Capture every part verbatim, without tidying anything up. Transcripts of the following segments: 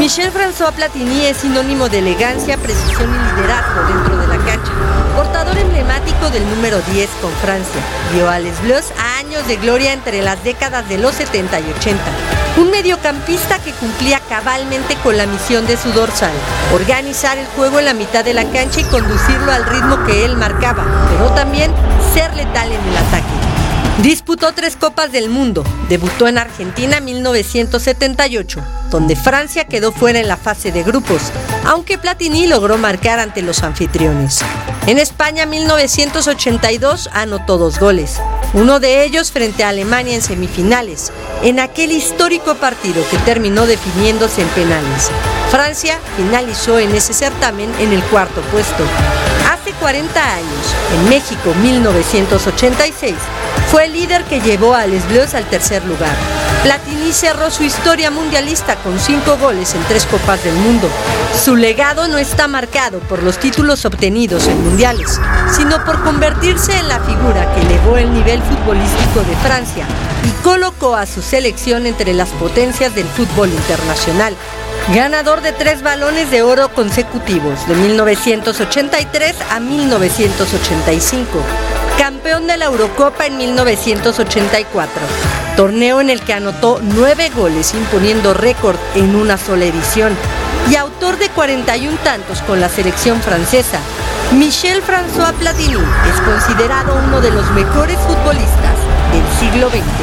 Michel-François Platini es sinónimo de elegancia, precisión y liderazgo dentro de la cancha. Portador emblemático del número diez con Francia, dio a Les Bleus a años de gloria entre las décadas de los setenta y ochenta. Un mediocampista que cumplía cabalmente con la misión de su dorsal, organizar el juego en la mitad de la cancha y conducirlo al ritmo que él marcaba, pero también ser letal en el ataque. Disputó tres Copas del Mundo, debutó en Argentina en mil novecientos setenta y ocho, donde Francia quedó fuera en la fase de grupos, aunque Platini logró marcar ante los anfitriones. En España en mil novecientos ochenta y dos anotó dos goles, uno de ellos frente a Alemania en semifinales, en aquel histórico partido que terminó definiéndose en penales. Francia finalizó en ese certamen en el cuarto puesto. Hace cuarenta años, en México mil novecientos ochenta y seis, fue el líder que llevó a Les Bleus al tercer lugar. Platini cerró su historia mundialista con cinco goles en tres Copas del Mundo. Su legado no está marcado por los títulos obtenidos en mundiales, sino por convertirse en la figura que elevó el nivel futbolístico de Francia y colocó a su selección entre las potencias del fútbol internacional. Ganador de tres balones de oro consecutivos, de mil novecientos ochenta y tres a mil novecientos ochenta y cinco. Campeón de la Eurocopa en mil novecientos ochenta y cuatro, torneo en el que anotó nueve goles imponiendo récord en una sola edición, y autor de cuarenta y un tantos con la selección francesa. Michel-François Platini es considerado uno de los mejores futbolistas del siglo veinte.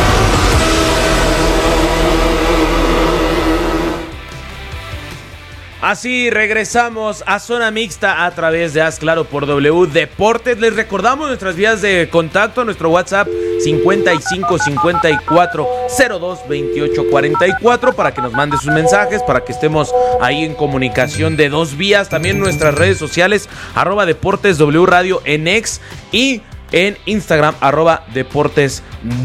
Así regresamos a Zona Mixta a través de Haz Claro por W Deportes. Les recordamos nuestras vías de contacto, nuestro WhatsApp cincuenta y cinco cincuenta y cuatro cero dos veintiocho cuarenta y cuatro para que nos mande sus mensajes, para que estemos ahí en comunicación de dos vías. También nuestras redes sociales, arroba Deportes W Radio en X y en Instagram, arroba Deportes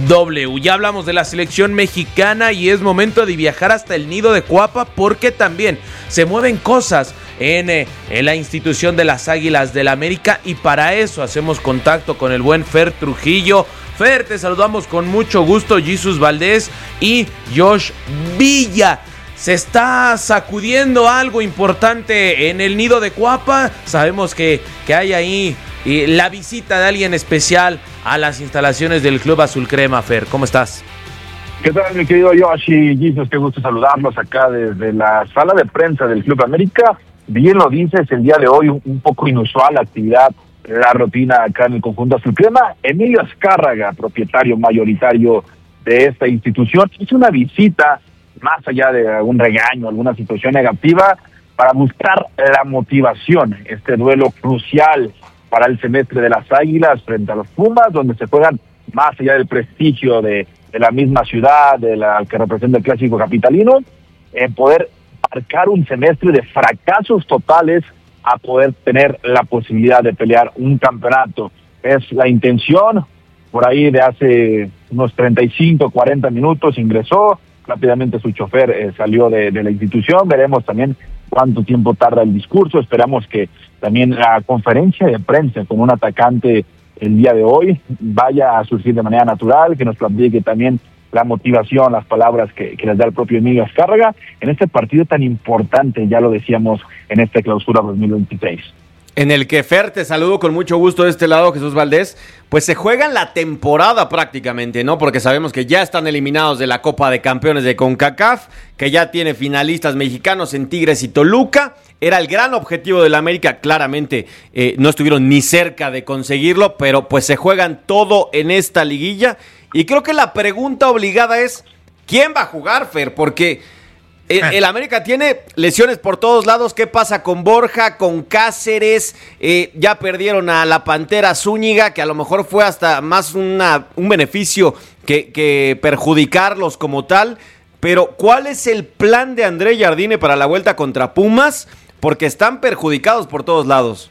W. Ya hablamos de la selección mexicana y es momento de viajar hasta el nido de Cuapa, porque también se mueven cosas en, eh, en la institución de las Águilas del América, y para eso hacemos contacto con el buen Fer Trujillo. Fer, te saludamos con mucho gusto. Jesús Valdés y Josh Villa. Se está sacudiendo algo importante en el nido de Cuapa. Sabemos que, que hay ahí y la visita de alguien especial a las instalaciones del Club Azul Crema. Fer, ¿cómo estás? ¿Qué tal, mi querido Josh y Jesus? Qué gusto saludarlos acá desde la sala de prensa del Club América. Bien lo dices, el día de hoy un, un poco inusual la actividad, la rutina acá en el conjunto Azul Crema. Emilio Azcárraga, propietario mayoritario de esta institución, hizo una visita más allá de algún regaño, alguna situación negativa, para buscar la motivación, este duelo crucial para el semestre de las Águilas frente a los Pumas, donde se juegan más allá del prestigio de, de la misma ciudad, de la que representa el clásico capitalino, en poder marcar un semestre de fracasos totales a poder tener la posibilidad de pelear un campeonato. Es la intención. Por ahí de hace unos treinta y cinco, cuarenta minutos ingresó, rápidamente su chofer eh, salió de, de la institución. Veremos también cuánto tiempo tarda el discurso. Esperamos que también la conferencia de prensa con un atacante el día de hoy vaya a surgir de manera natural, que nos platique también la motivación, las palabras que, que les da el propio Emilio Azcárraga en este partido tan importante, ya lo decíamos, en esta clausura dos mil veintiséis. En el que, Fer, te saludo con mucho gusto de este lado, Jesús Valdés. Pues se juegan la temporada prácticamente, ¿no? Porque sabemos que ya están eliminados de la Copa de Campeones de CONCACAF, que ya tiene finalistas mexicanos en Tigres y Toluca. Era el gran objetivo de la América, claramente eh, no estuvieron ni cerca de conseguirlo, pero pues se juegan todo en esta liguilla. Y creo que la pregunta obligada es, ¿quién va a jugar, Fer? Porque El, el América tiene lesiones por todos lados. ¿Qué pasa con Borja, con Cáceres? Eh, ya perdieron a la Pantera Zúñiga, que a lo mejor fue hasta más una, un beneficio que, que perjudicarlos como tal. Pero ¿cuál es el plan de André Jardine para la vuelta contra Pumas? Porque están perjudicados por todos lados.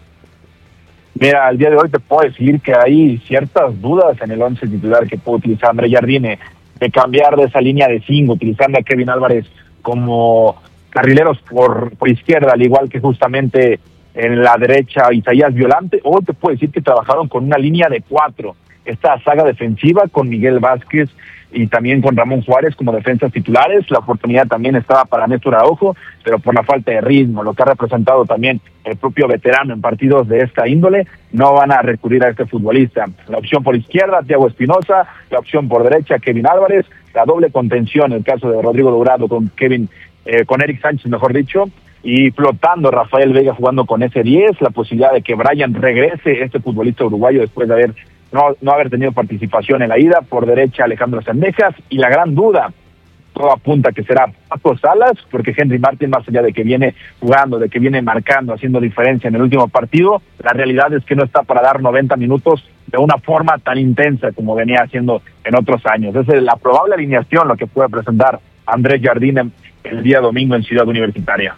Mira, al día de hoy te puedo decir que hay ciertas dudas en el once titular que puede utilizar André Jardine, de cambiar de esa línea de cinco, utilizando a Kevin Álvarez como carrileros por, por izquierda, al igual que justamente en la derecha Isaías Violante, o te puedo decir que trabajaron con una línea de cuatro, esta saga defensiva con Miguel Vázquez, y también con Ramón Juárez como defensas titulares. La oportunidad también estaba para Néstor Araujo, pero por la falta de ritmo, lo que ha representado también el propio veterano en partidos de esta índole, no van a recurrir a este futbolista. La opción por izquierda, Thiago Espinosa, la opción por derecha, Kevin Álvarez, la doble contención, el caso de Rodrigo Dourado con Kevin, eh, con Eric Sánchez, mejor dicho, y flotando Rafael Vega jugando con ese diez, la posibilidad de que Brian regrese, este futbolista uruguayo, después de haber no, no haber tenido participación en la ida. Por derecha Alejandro Sendejas, y la gran duda, todo apunta que será Paco Salas, porque Henry Martin, más allá de que viene jugando, de que viene marcando, haciendo diferencia en el último partido, la realidad es que no está para dar noventa minutos de una forma tan intensa como venía haciendo en otros años. Esa es la probable alineación, lo que puede presentar Andrés Jardine el día domingo en Ciudad Universitaria.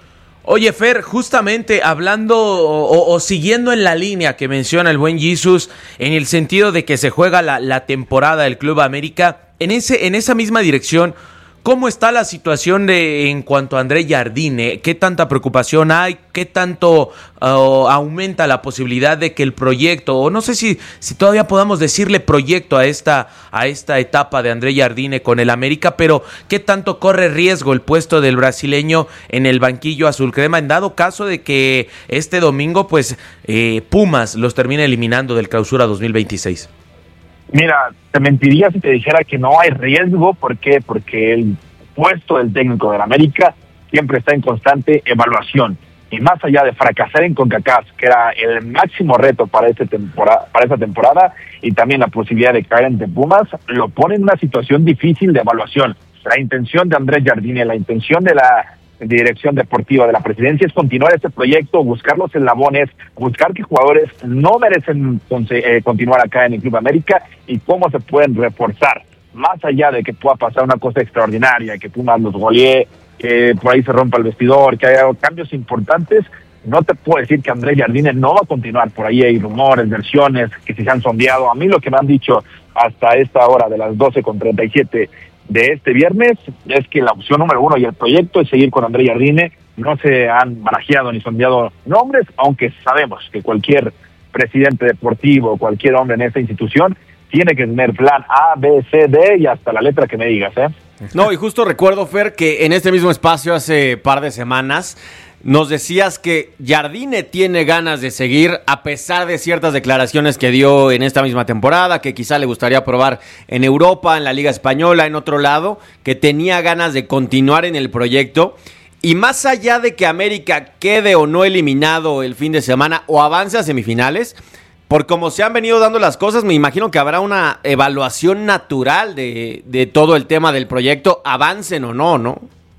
Oye, Fer, justamente hablando o, o siguiendo en la línea que menciona el buen Jesus, en el sentido de que se juega la, la temporada del Club América, en ese en esa misma dirección, ¿cómo está la situación de en cuanto a Andrés Jardine? ¿Qué tanta preocupación hay? ¿Qué tanto uh, aumenta la posibilidad de que el proyecto, o no sé si, si todavía podamos decirle proyecto a esta, a esta etapa de Andrés Jardine con el América, pero qué tanto corre riesgo el puesto del brasileño en el banquillo azul crema en dado caso de que este domingo pues eh, Pumas los termine eliminando del Clausura dos mil veintiséis? Mira, te mentiría si te dijera que no hay riesgo. ¿Por qué? Porque el puesto del técnico del América siempre está en constante evaluación. Y más allá de fracasar en CONCACAF, que era el máximo reto para, este temporada, para esta temporada, y también la posibilidad de caer ante Pumas, lo pone en una situación difícil de evaluación. La intención de Andrés Jardine, la intención de la dirección deportiva de la presidencia es continuar este proyecto, buscar los eslabones, buscar que jugadores no merecen eh, continuar acá en el Club América y cómo se pueden reforzar, más allá de que pueda pasar una cosa extraordinaria, que Pumas los golee, que por ahí se rompa el vestidor, que haya cambios importantes. No te puedo decir que Andrés Jardine no va a continuar. Por ahí hay rumores, versiones que se han sondeado. A mí lo que me han dicho hasta esta hora de las doce con treinta y siete de este viernes es que la opción número uno y el proyecto es seguir con Andrés Jardine. No se han barajeado ni sondeado nombres, aunque sabemos que cualquier presidente deportivo, cualquier hombre en esta institución tiene que tener plan A, B, C, D y hasta la letra que me digas, ¿eh? No, y justo recuerdo, Fer, que en este mismo espacio hace par de semanas nos decías que Jardine tiene ganas de seguir a pesar de ciertas declaraciones que dio en esta misma temporada, que quizá le gustaría probar en Europa, en la Liga Española, en otro lado, que tenía ganas de continuar en el proyecto. Y más allá de que América quede o no eliminado el fin de semana o avance a semifinales, por como se han venido dando las cosas, me imagino que habrá una evaluación natural de, de todo el tema del proyecto, avancen o no, ¿no?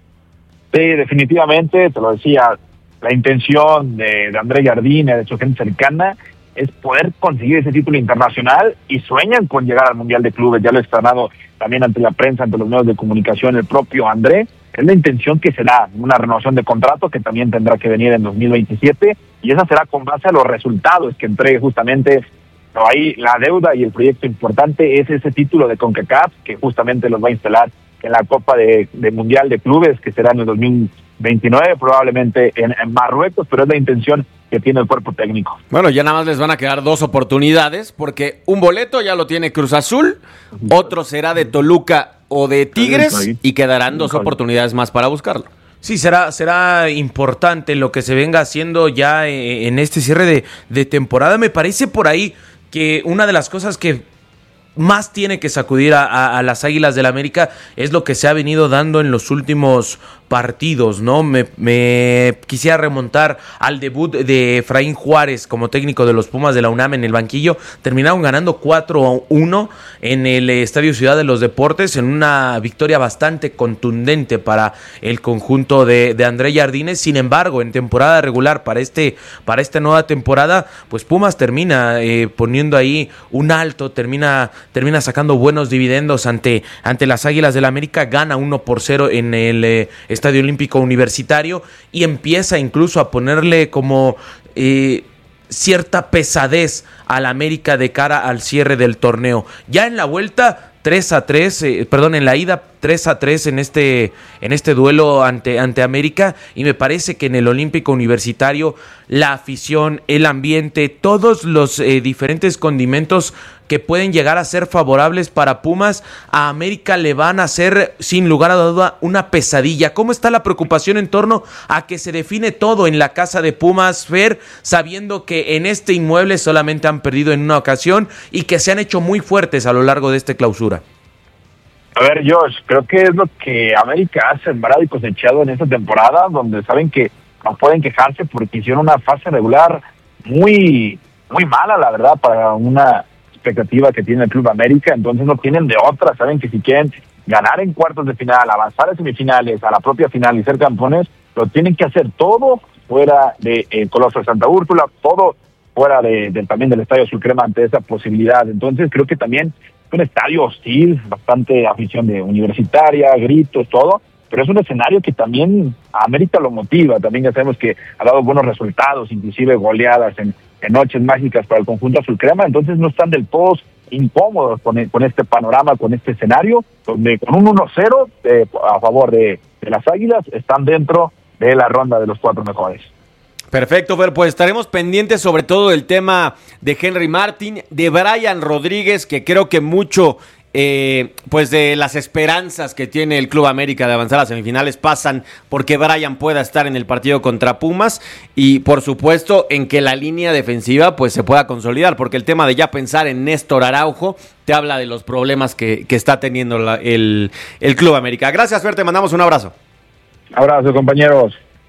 Sí, definitivamente, te lo decía, la intención de, de Andrés Jardine, de su gente cercana, es poder conseguir ese título internacional y sueñan con llegar al Mundial de Clubes. Ya lo he externado también ante la prensa, ante los medios de comunicación, el propio André. Es la intención que será una renovación de contrato que también tendrá que venir en dos mil veintisiete y esa será con base a los resultados que entregue justamente. Pero ahí la deuda y el proyecto importante es ese título de CONCACAF que justamente los va a instalar en la Copa de, de Mundial de Clubes que será en el dos mil veintinueve, probablemente en, en Marruecos, pero es la intención que tiene el cuerpo técnico. Bueno, ya nada más les van a quedar dos oportunidades, porque un boleto ya lo tiene Cruz Azul, otro será de Toluca o de Tigres, y quedarán dos oportunidades más para buscarlo. Sí, será, será importante lo que se venga haciendo ya en este cierre de, de temporada. Me parece por ahí que una de las cosas que más tiene que sacudir a, a, a las Águilas del América es lo que se ha venido dando en los últimos partidos, ¿no? Me, me quisiera remontar al debut de Efraín Juárez como técnico de los Pumas de la UNAM en el banquillo. Terminaron ganando cuatro a uno en el Estadio Ciudad de los Deportes, en una victoria bastante contundente para el conjunto de, de Andrés Jardine. Sin embargo, en temporada regular para este para esta nueva temporada, pues Pumas termina eh, poniendo ahí un alto, termina termina sacando buenos dividendos ante, ante las Águilas del América, gana uno por cero en el eh, Estadio Olímpico Universitario y empieza incluso a ponerle como eh, cierta pesadez al América de cara al cierre del torneo. Ya en la vuelta tres a tres, eh, perdón, en la ida tres a tres en este, en este duelo ante, ante América, y me parece que en el Olímpico Universitario la afición, el ambiente, todos los eh, diferentes condimentos que pueden llegar a ser favorables para Pumas, a América le van a ser, sin lugar a duda, una pesadilla. ¿Cómo está la preocupación en torno a que se define todo en la casa de Pumas, Fer, sabiendo que en este inmueble solamente han perdido en una ocasión y que se han hecho muy fuertes a lo largo de esta clausura? A ver, Josh, creo que es lo que América ha sembrado y cosechado en esta temporada, donde saben que no pueden quejarse porque hicieron una fase regular muy, muy mala, la verdad, para una expectativa que tiene el Club América. Entonces no tienen de otra. Saben que si quieren ganar en cuartos de final, avanzar a semifinales, a la propia final y ser campeones, lo tienen que hacer todo fuera de eh, Coloso de Santa Úrsula, todo fuera de, de también del Estadio Azul Crema ante esa posibilidad. Entonces creo que también es un estadio hostil, bastante afición de universitaria, gritos, todo, pero es un escenario que también a América lo motiva. También ya sabemos que ha dado buenos resultados, inclusive goleadas en en noches mágicas para el conjunto azul crema. Entonces no están del todo incómodos con, con este panorama, con este escenario, donde con un uno cero eh, a favor de, de las Águilas están dentro de la ronda de los cuatro mejores. Perfecto, Fer, pues estaremos pendientes sobre todo del tema de Henry Martin, de Brian Rodríguez, que creo que mucho eh, pues de las esperanzas que tiene el Club América de avanzar a las semifinales pasan porque Brian pueda estar en el partido contra Pumas, y por supuesto en que la línea defensiva pues se pueda consolidar, porque el tema de ya pensar en Néstor Araujo te habla de los problemas que, que está teniendo la, el, el Club América. Gracias, Fer, te mandamos un abrazo. Abrazo, compañeros.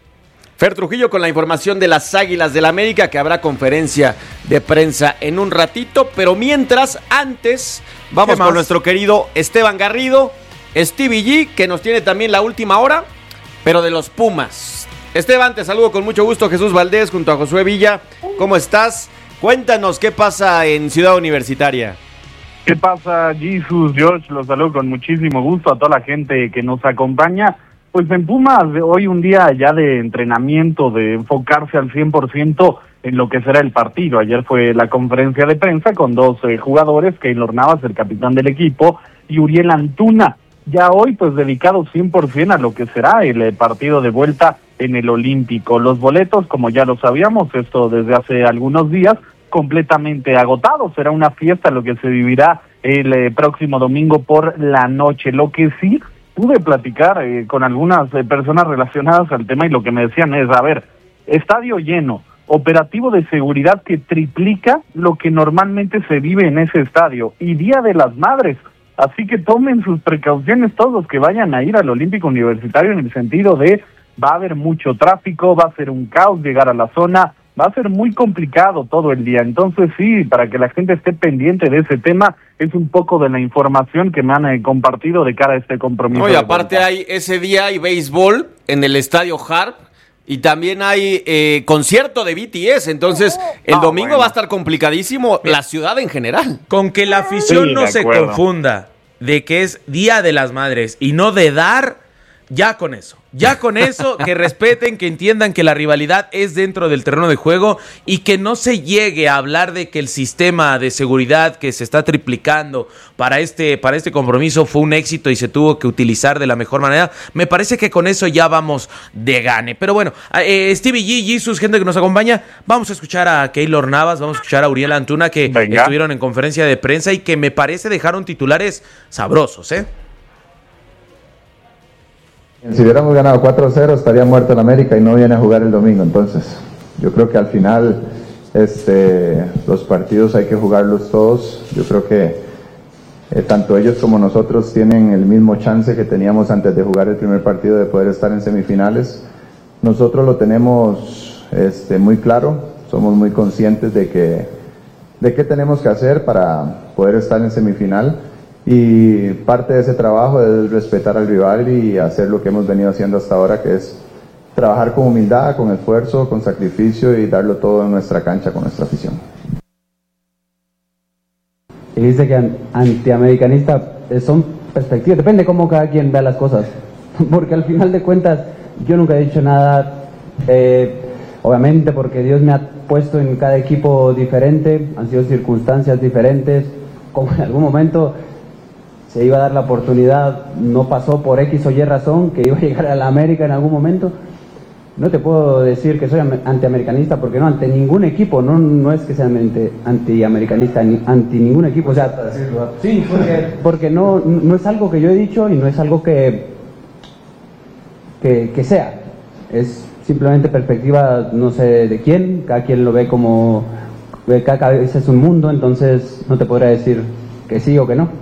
Fer Trujillo con la información de las Águilas del América, que habrá conferencia de prensa en un ratito, pero mientras, antes, vamos con nuestro querido Esteban Garrido, Stevie G, que nos tiene también la última hora, pero de los Pumas. Esteban, te saludo con mucho gusto, Jesús Valdés, junto a Josué Villa. ¿Cómo estás? Cuéntanos qué pasa en Ciudad Universitaria. ¿Qué pasa, Jesus? George, los saludo con muchísimo gusto a toda la gente que nos acompaña. Pues en Pumas, hoy un día ya de entrenamiento, de enfocarse al cien por ciento en lo que será el partido. Ayer fue la conferencia de prensa con dos eh, jugadores, Keylor Navas, el capitán del equipo, y Uriel Antuna. Ya hoy, pues dedicado cien por ciento a lo que será el eh, partido de vuelta en el Olímpico. Los boletos, como ya lo sabíamos, esto desde hace algunos días, completamente agotados. Será una fiesta lo que se vivirá el eh, próximo domingo por la noche. Lo que sí pude platicar eh, con algunas eh, personas relacionadas al tema, y lo que me decían es, a ver, estadio lleno, operativo de seguridad que triplica lo que normalmente se vive en ese estadio, y Día de las Madres, así que tomen sus precauciones todos los que vayan a ir al Olímpico Universitario, en el sentido de va a haber mucho tráfico, va a ser un caos llegar a la zona, va a ser muy complicado todo el día. Entonces sí, para que la gente esté pendiente de ese tema, es un poco de la información que me han eh, compartido de cara a este compromiso. No, y aparte hay ese día hay béisbol en el Estadio Harp, y también hay eh, concierto de B T S, entonces el ah, domingo bueno. va a estar complicadísimo la ciudad en general. Con que la afición Sí, no de se acuerdo. confunda de que es Día de las Madres y no de dar, ya con eso. Ya con eso, que respeten, que entiendan que la rivalidad es dentro del terreno de juego, y que no se llegue a hablar de que el sistema de seguridad que se está triplicando para este, para este compromiso fue un éxito y se tuvo que utilizar de la mejor manera. Me parece que con eso ya vamos de gane. Pero bueno, eh, Stevie G, Jesus, gente que nos acompaña, vamos a escuchar a Keylor Navas, vamos a escuchar a Uriel Antuna, que Venga. estuvieron en conferencia de prensa y que me parece dejaron titulares sabrosos, ¿eh? Si hubiéramos ganado cuatro cero estaría muerto en América y no viene a jugar el domingo. Entonces yo creo que al final este, los partidos hay que jugarlos todos. Yo creo que eh, tanto ellos como nosotros tienen el mismo chance que teníamos antes de jugar el primer partido de poder estar en semifinales. Nosotros lo tenemos este, muy claro, somos muy conscientes de que de qué tenemos que hacer para poder estar en semifinal. Y parte de ese trabajo es respetar al rival y hacer lo que hemos venido haciendo hasta ahora, que es trabajar con humildad, con esfuerzo, con sacrificio y darlo todo en nuestra cancha con nuestra afición. Dijiste que antiamericanista son perspectivas, depende cómo cada quien vea las cosas, porque al final de cuentas yo nunca he dicho nada, eh, obviamente porque Dios me ha puesto en cada equipo diferente, han sido circunstancias diferentes, como en algún momento se iba a dar la oportunidad, no pasó por X o Y razón, que iba a llegar a la América en algún momento. No te puedo decir que soy antiamericanista, porque no, ante ningún equipo, no, no es que sea anti, antiamericanista, ni, anti ningún equipo, o sea, sí, porque, porque no, no es algo que yo he dicho y no es algo que, que, que sea, es simplemente perspectiva, no sé de quién, cada quien lo ve como, cada cabeza es un mundo, entonces no te podría decir que sí o que no.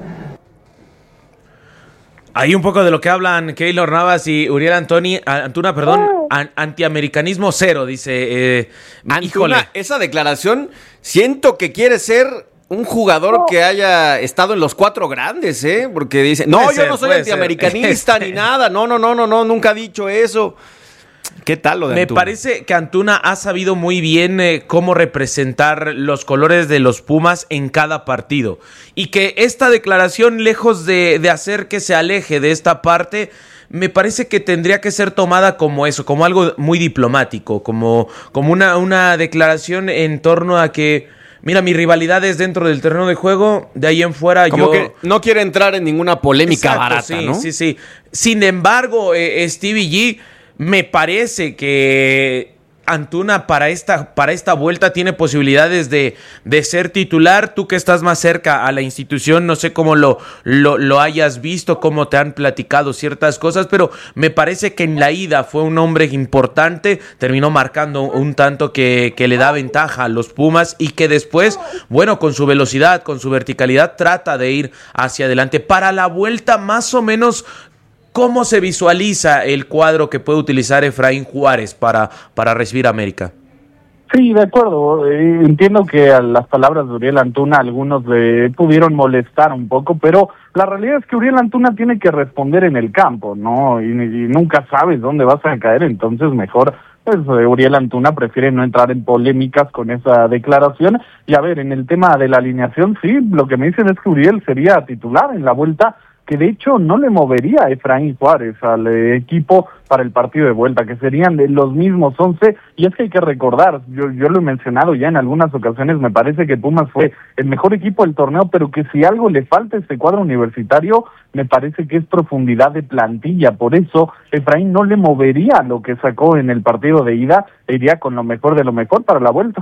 Hay un poco de lo que hablan Keylor Navas y Uriel Antoni, Antuna, perdón, an, antiamericanismo cero, dice. Eh, Antuna, híjole. Esa declaración, siento que quiere ser un jugador que haya estado en los cuatro grandes, ¿eh? Porque dice, no, Puede yo ser, no soy puede antiamericanista ser. ni nada, no, no, no, no, no, nunca ha dicho eso. ¿Qué tal lo de Me Antuna? parece que Antuna ha sabido muy bien eh, cómo representar los colores de los Pumas en cada partido. Y que esta declaración, lejos de, de hacer que se aleje de esta parte, me parece que tendría que ser tomada como eso, como algo muy diplomático, como, como una, una declaración en torno a que, mira, mi rivalidad es dentro del terreno de juego, de ahí en fuera Como yo... que no quiere entrar en ninguna polémica Exacto, barata, sí, ¿no? Sí, sí. Sin embargo, eh, Stevie G, me parece que Antuna para esta, para esta vuelta tiene posibilidades de, de ser titular. Tú que estás más cerca a la institución, no sé cómo lo, lo, lo hayas visto, cómo te han platicado ciertas cosas, pero me parece que en la ida fue un hombre importante, terminó marcando un tanto que, que le da ventaja a los Pumas y que después, bueno, con su velocidad, con su verticalidad, trata de ir hacia adelante. Para la vuelta, más o menos, ¿cómo se visualiza el cuadro que puede utilizar Efraín Juárez para, para recibir a América? Sí, de acuerdo. Eh, entiendo que a las palabras de Uriel Antuna algunos le pudieron molestar un poco, pero la realidad es que Uriel Antuna tiene que responder en el campo, ¿no? Y, y nunca sabes dónde vas a caer, entonces mejor, pues eh, Uriel Antuna prefiere no entrar en polémicas con esa declaración. Y a ver, en el tema de la alineación, sí, lo que me dicen es que Uriel sería titular en la vuelta, que de hecho no le movería a Efraín Juárez al eh, equipo para el partido de vuelta, que serían de los mismos once, y es que hay que recordar, yo, yo lo he mencionado ya en algunas ocasiones, me parece que Pumas fue el mejor equipo del torneo, pero que si algo le falta a este cuadro universitario, me parece que es profundidad de plantilla, por eso Efraín no le movería lo que sacó en el partido de ida, e iría con lo mejor de lo mejor para la vuelta.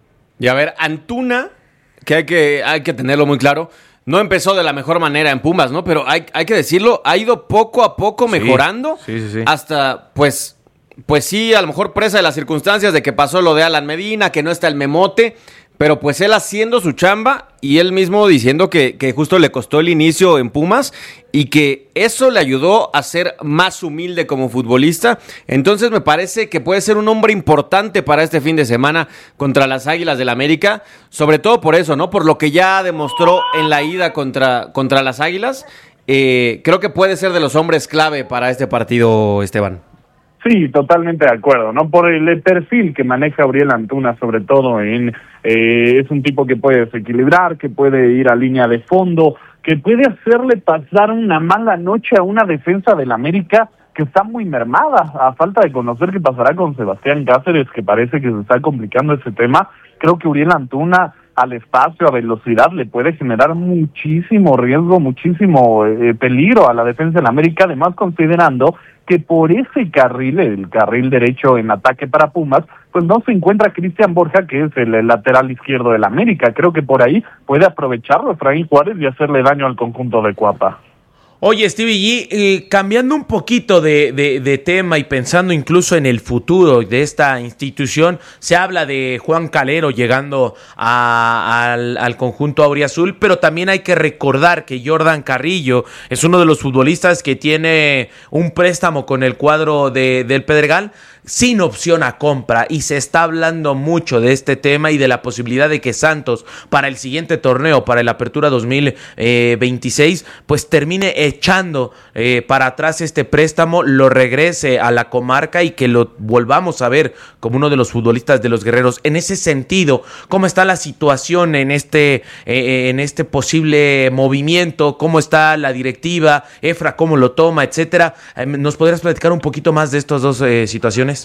Y a ver, Antuna, que hay que, hay que tenerlo muy claro, no empezó de la mejor manera en Pumas, ¿no? Pero hay, hay que decirlo, ha ido poco a poco mejorando. Sí, sí, sí, sí. Hasta, pues, pues sí, a lo mejor presa de las circunstancias de que pasó lo de Alan Medina, que no está el Memote, pero pues él haciendo su chamba y él mismo diciendo que, que justo le costó el inicio en Pumas y que eso le ayudó a ser más humilde como futbolista. Entonces me parece que puede ser un hombre importante para este fin de semana contra las Águilas del América, sobre todo por eso, ¿no? Por lo que ya demostró en la ida contra, contra las Águilas. Eh, creo que puede ser de los hombres clave para este partido, Esteban. Sí, totalmente de acuerdo, ¿no? Por el perfil que maneja Uriel Antuna, sobre todo en eh, es un tipo que puede desequilibrar, que puede ir a línea de fondo, que puede hacerle pasar una mala noche a una defensa del América que está muy mermada, a falta de conocer qué pasará con Sebastián Cáceres, que parece que se está complicando ese tema. Creo que Uriel Antuna al espacio, a velocidad, le puede generar muchísimo riesgo, muchísimo eh, peligro a la defensa del América, además considerando que por ese carril, el carril derecho en ataque para Pumas, pues no se encuentra Cristian Borja, que es el, el lateral izquierdo del América. Creo que por ahí puede aprovecharlo Efraín Juárez y hacerle daño al conjunto de Cuapa. Oye, Stevie G, eh, cambiando un poquito de, de, de tema y pensando incluso en el futuro de esta institución, se habla de Juan Calero llegando a, al, al conjunto auriazul, pero también hay que recordar que Jordan Carrillo es uno de los futbolistas que tiene un préstamo con el cuadro de, del Pedregal sin opción a compra, y se está hablando mucho de este tema y de la posibilidad de que Santos para el siguiente torneo, para el Apertura dos mil veintiséis, pues termine echando eh, para atrás este préstamo, lo regrese a la comarca y que lo volvamos a ver como uno de los futbolistas de los Guerreros. En ese sentido, ¿cómo está la situación en este, eh, en este posible movimiento? ¿Cómo está la directiva? Efra, ¿cómo lo toma? Etcétera. Eh, ¿Nos podrías platicar un poquito más de estas dos eh, situaciones?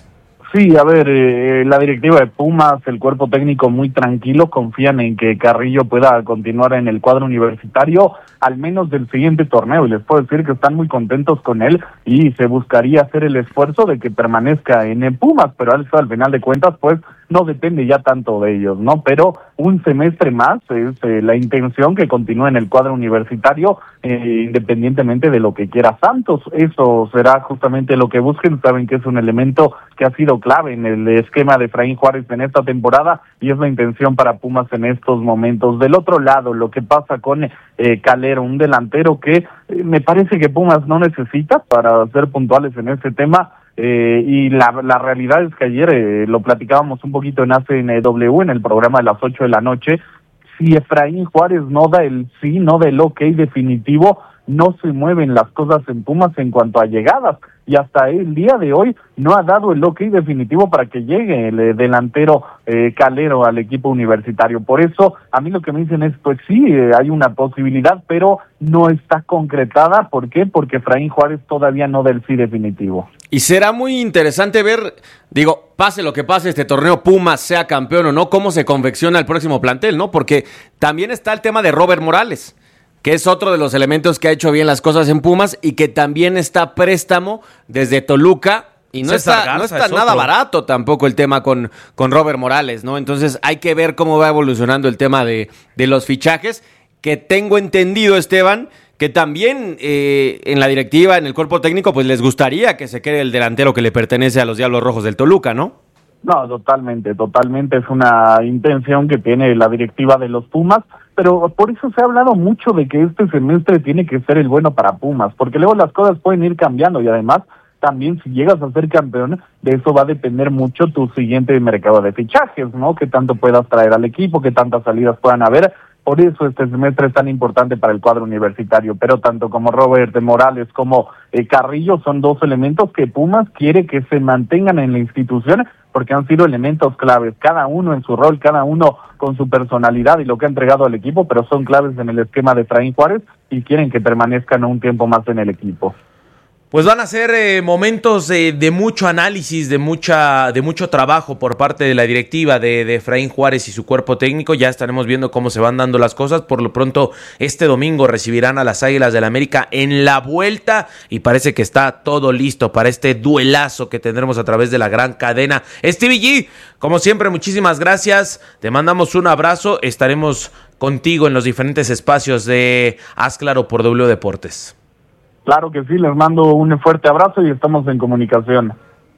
Sí, a ver, eh, la directiva de Pumas, el cuerpo técnico muy tranquilo, confían en que Carrillo pueda continuar en el cuadro universitario, al menos del siguiente torneo, y les puedo decir que están muy contentos con él y se buscaría hacer el esfuerzo de que permanezca en el Pumas, pero eso al final de cuentas pues no depende ya tanto de ellos, ¿no? Pero un semestre más es eh, la intención que continúe en el cuadro universitario, eh, independientemente de lo que quiera Santos. Eso será justamente lo que busquen. Saben que es un elemento que ha sido clave en el esquema de Efraín Juárez en esta temporada y es la intención para Pumas en estos momentos. Del otro lado, lo que pasa con eh, Calero, un delantero que eh, me parece que Pumas no necesita para ser puntuales en este tema. Eh, y la, la realidad es que ayer eh, lo platicábamos un poquito en A C N W, en el programa de las ocho de la noche. Si Efraín Juárez no da el sí, no da el ok definitivo, no se mueven las cosas en Pumas en cuanto a llegadas. Y hasta el día de hoy no ha dado el ok definitivo para que llegue el eh, delantero eh, Calero al equipo universitario. Por eso, a mí lo que me dicen es, pues sí, eh, hay una posibilidad, pero no está concretada. ¿Por qué? Porque Efraín Juárez todavía no da el sí definitivo. Y será muy interesante ver, digo, pase lo que pase este torneo, Pumas sea campeón o no, cómo se confecciona el próximo plantel, ¿no? Porque también está el tema de Robert Morales, que es otro de los elementos que ha hecho bien las cosas en Pumas y que también está a préstamo desde Toluca. Y no César está, Garza no está es nada otro. barato tampoco el tema con, con Robert Morales, ¿no? Entonces hay que ver cómo va evolucionando el tema de, de los fichajes, que tengo entendido, Esteban, que también eh, en la directiva, en el cuerpo técnico, pues les gustaría que se quede el delantero que le pertenece a los Diablos Rojos del Toluca, ¿no? No, totalmente, totalmente. Es una intención que tiene la directiva de los Pumas, pero por eso se ha hablado mucho de que este semestre tiene que ser el bueno para Pumas, porque luego las cosas pueden ir cambiando y además también si llegas a ser campeón, de eso va a depender mucho tu siguiente mercado de fichajes, ¿no? Qué tanto puedas traer al equipo, qué tantas salidas puedan haber. Por eso este semestre es tan importante para el cuadro universitario, pero tanto como Robert Morales como eh, Carrillo son dos elementos que Pumas quiere que se mantengan en la institución porque han sido elementos claves, cada uno en su rol, cada uno con su personalidad y lo que ha entregado al equipo, pero son claves en el esquema de Efraín Juárez y quieren que permanezcan un tiempo más en el equipo. Pues van a ser eh, momentos eh, de mucho análisis, de mucha, de mucho trabajo por parte de la directiva de, de Efraín Juárez y su cuerpo técnico. Ya estaremos viendo cómo se van dando las cosas. Por lo pronto, este domingo recibirán a las Águilas del América en la vuelta y parece que está todo listo para este duelazo que tendremos a través de la gran cadena. Stevie G, como siempre, muchísimas gracias. Te mandamos un abrazo. Estaremos contigo en los diferentes espacios de Haz Claro por W Deportes. Claro que sí, les mando un fuerte abrazo y estamos en comunicación.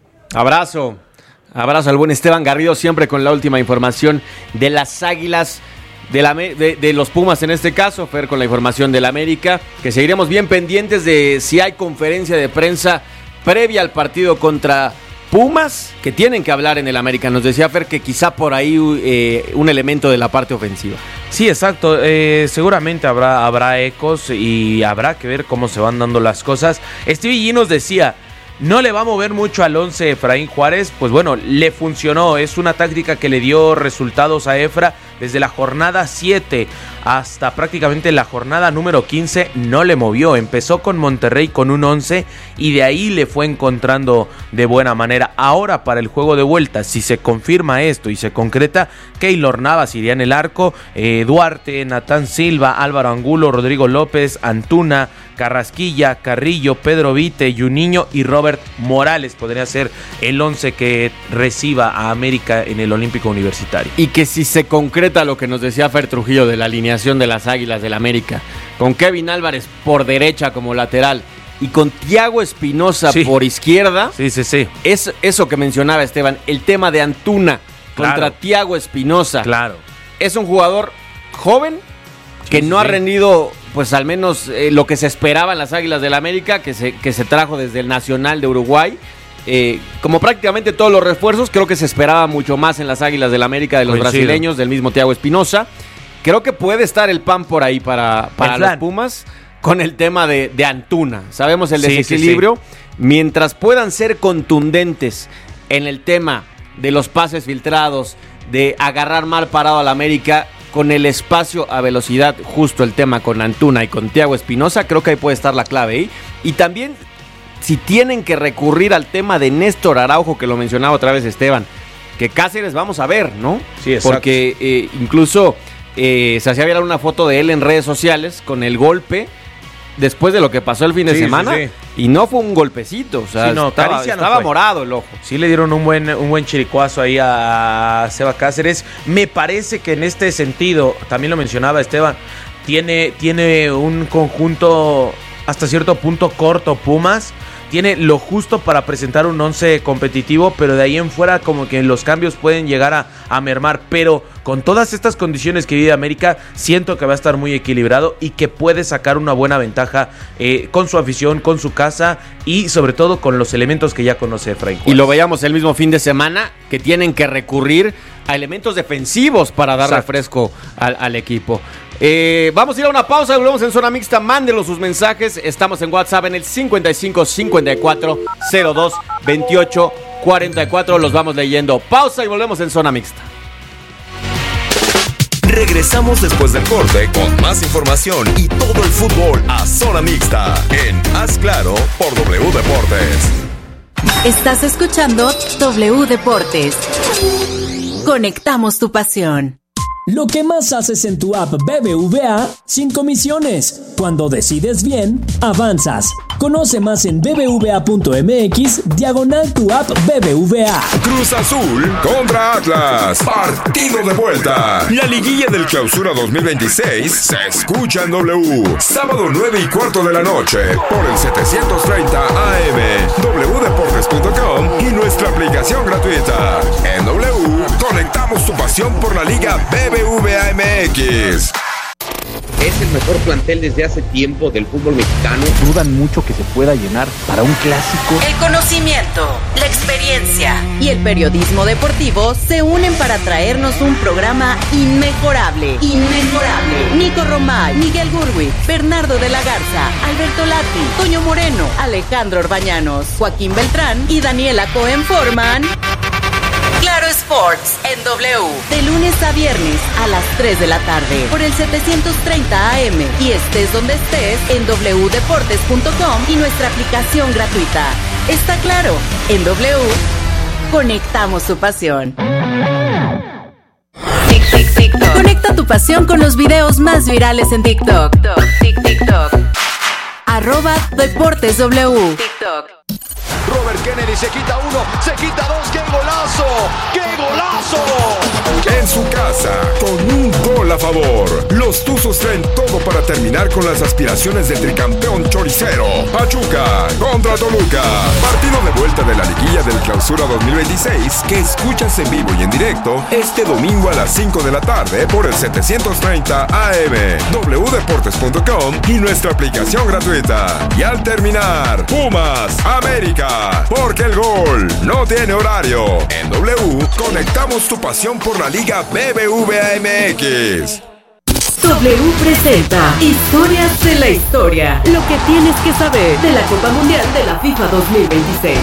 Abrazo, abrazo al buen Esteban Garrido, siempre con la última información de las Águilas, de, la, de, de los Pumas en este caso, Fer con la información del América, que seguiremos bien pendientes de si hay conferencia de prensa previa al partido contra Pumas, que tienen que hablar en el América. Nos decía Fer que quizá por ahí eh, un elemento de la parte ofensiva. Sí, exacto. Eh, seguramente habrá, habrá ecos y habrá que ver cómo se van dando las cosas. Stevie G nos decía, no le va a mover mucho al once Efraín Juárez. Pues bueno, le funcionó. Es una táctica que le dio resultados a Efra desde la jornada siete hasta prácticamente la jornada número quince. No le movió. Empezó con Monterrey con un once y de ahí le fue encontrando de buena manera. Ahora para el juego de vuelta, si se confirma esto y se concreta, Keylor Navas iría en el arco, eh, Duarte, Natán Silva, Álvaro Angulo, Rodrigo López, Antuna, Carrasquilla, Carrillo, Pedro Vite, Juninho y Robert Morales podría ser el once que reciba a América en el Olímpico Universitario. Y que si se concreta lo que nos decía Fer Trujillo de la alineación de las Águilas del América, con Kevin Álvarez por derecha como lateral y con Thiago Espinosa sí. por izquierda, sí, sí, sí. Es eso que mencionaba Esteban, el tema de Antuna contra claro. Thiago Espinosa. Claro. Es un jugador joven que sí, no sí. ha rendido, pues al menos eh, lo que se esperaba en las Águilas del América, que se, que se trajo desde el Nacional de Uruguay. Eh, como prácticamente todos los refuerzos, creo que se esperaba mucho más en las Águilas del América de los Coincido. brasileños, del mismo Thiago Espinosa. Creo que puede estar el pan por ahí para, para los Pumas con el tema de, de Antuna. Sabemos el desequilibrio. Sí, sí, sí. Mientras puedan ser contundentes en el tema de los pases filtrados, de agarrar mal parado al América, con el espacio a velocidad, justo el tema con Antuna y con Thiago Espinosa, creo que ahí puede estar la clave. ¿eh? Y también si tienen que recurrir al tema de Néstor Araujo, que lo mencionaba otra vez Esteban, que Cáceres vamos a ver, ¿no? Sí, exacto. Porque eh, incluso eh, se hacía viral una foto de él en redes sociales con el golpe después de lo que pasó el fin de sí, semana, sí, sí. y no fue un golpecito, o sea, sí, no, estaba, no estaba morado el ojo. Sí le dieron un buen, un buen chiricuazo ahí a Seba Cáceres. Me parece que en este sentido, también lo mencionaba Esteban, tiene, tiene un conjunto hasta cierto punto corto Pumas. Tiene lo justo para presentar un once competitivo, pero de ahí en fuera como que los cambios pueden llegar a, a mermar. Pero con todas estas condiciones que vive América, siento que va a estar muy equilibrado y que puede sacar una buena ventaja eh, con su afición, con su casa y sobre todo con los elementos que ya conoce Efraín Juárez. Y lo veíamos el mismo fin de semana, que tienen que recurrir a elementos defensivos para dar Exacto. refresco al, al equipo. Eh, vamos a ir a una pausa, volvemos en Zona Mixta, mándenos sus mensajes, estamos en WhatsApp en el cincuenta y cinco cincuenta y cuatro cero dos veintiocho cuarenta y cuatro, los vamos leyendo. Pausa y volvemos en Zona Mixta. Regresamos después del corte con más información y todo el fútbol a Zona Mixta en Haz Claro por W Deportes. Estás escuchando W Deportes. Conectamos tu pasión. Lo que más haces en tu app B B V A sin comisiones. Cuando decides bien, avanzas. Conoce más en bbva.mx diagonal tu app B B V A. Cruz Azul contra Atlas. Partido de vuelta. La liguilla del Clausura dos mil veintiséis se escucha en W. Sábado nueve y cuarto de la noche por el setecientos treinta A M, w deportes punto com y nuestra aplicación gratuita. En W, conectamos tu pasión por la Liga B B V A M X. Es el mejor plantel desde hace tiempo del fútbol mexicano. Dudan mucho que se pueda llenar para un clásico. El conocimiento, la experiencia y el periodismo deportivo se unen para traernos un programa inmejorable. Inmejorable. Nico Romay, Miguel Gurwi, Bernardo de la Garza, Alberto Lati, Toño Moreno, Alejandro Orbañanos, Joaquín Beltrán y Daniela Cohen forman Claro Sports en W, de lunes a viernes a las tres de la tarde por el setecientos treinta A M y estés donde estés en w deportes punto com y nuestra aplicación gratuita. Está claro, en W conectamos tu pasión. Tic, tic, TikTok. Conecta tu pasión con los videos más virales en TikTok. Tic, TikTok. Arroba Deportes W. TikTok. Robert Kennedy se quita uno, se quita dos, ¡qué golazo! ¡Qué golazo! En su casa, con un gol a favor, los Tuzos traen todo para terminar con las aspiraciones del tricampeón choricero. Pachuca contra Toluca. Partido de vuelta de la liguilla del Clausura dos mil veintiséis que escuchas en vivo y en directo este domingo a las cinco de la tarde por el setecientos treinta A M, w deportes punto com y nuestra aplicación gratuita. Y al terminar, Pumas, América. Porque el gol no tiene horario. En W, conectamos tu pasión por la Liga B B V A M X. W presenta Historias de la Historia. Lo que tienes que saber de la Copa Mundial de la FIFA dos mil veintiséis.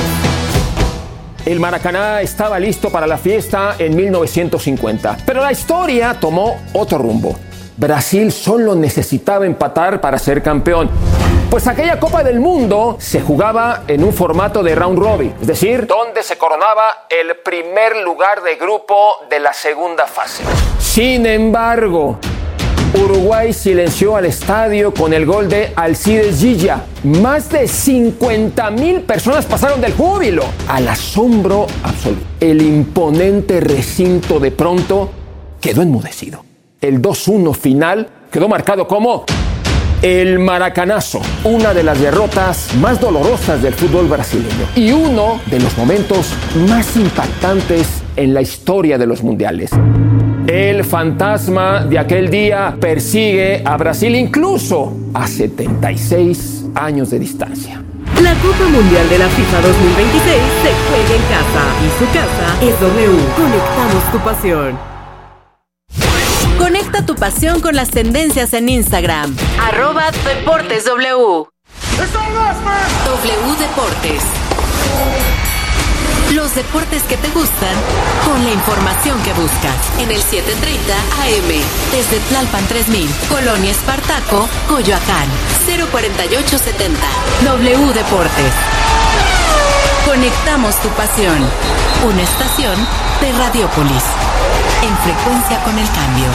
El Maracaná estaba listo para la fiesta en mil novecientos cincuenta, pero la historia tomó otro rumbo. Brasil solo necesitaba empatar para ser campeón. Pues aquella Copa del Mundo se jugaba en un formato de round robin, es decir, donde se coronaba el primer lugar de grupo de la segunda fase. Sin embargo, Uruguay silenció al estadio con el gol de Alcides Gilla. Más de cincuenta mil personas pasaron del júbilo al asombro absoluto. El imponente recinto de pronto quedó enmudecido. El dos uno final quedó marcado como el Maracanazo, una de las derrotas más dolorosas del fútbol brasileño y uno de los momentos más impactantes en la historia de los mundiales. El fantasma de aquel día persigue a Brasil incluso a setenta y seis años de distancia. La Copa Mundial de la FIFA dos mil veintiséis se juega en casa y su casa es W. Conectamos tu pasión. Conecta tu pasión con las tendencias en Instagram. Arroba Deportes W. W Deportes. Los deportes que te gustan con la información que buscas. En el setecientos treinta A M. Desde Tlalpan tres mil. Colonia Espartaco, Coyoacán. cero cuarenta y ocho setenta. W Deportes. Conectamos tu pasión. Una estación de Radiopolis. En frecuencia con el cambio.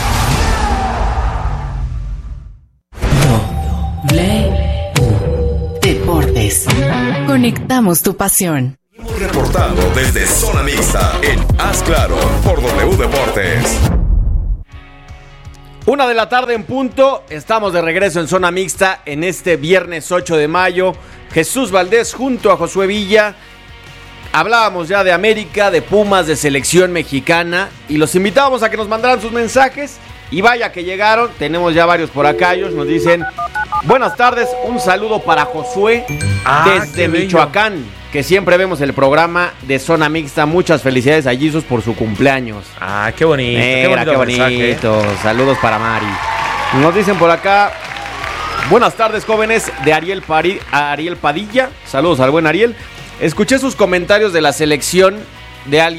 W Deportes. Conectamos tu pasión. Hemos reportado desde Zona Mixta en Haz Claro por W Deportes. Una de la tarde en punto, estamos de regreso en Zona Mixta en este viernes ocho de mayo. Jesús Valdés junto a Josué Villa. Hablábamos ya de América, de Pumas, de selección mexicana y los invitábamos a que nos mandaran sus mensajes y vaya que llegaron, tenemos ya varios por acá, ellos nos dicen: buenas tardes, un saludo para Josué ah, desde Michoacán, que siempre vemos el programa de Zona Mixta. Muchas felicidades a Jesus por su cumpleaños. Ah, qué bonito, Mira, qué bonito, qué bonito. mensaje, ¿eh? Saludos para Mari. Nos dicen por acá: buenas tardes, jóvenes, de Ariel, Pari, Ariel Padilla. Saludos al buen Ariel. Escuché sus comentarios de la selección de alguien